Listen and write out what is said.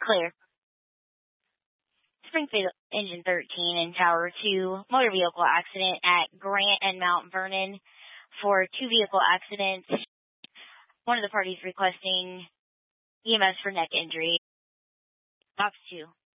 Clear. Springfield Engine 13 and Tower 2, motor vehicle accident at Grant and Mount Vernon for two vehicle accidents. One of the parties requesting EMS for neck injury. Box 2.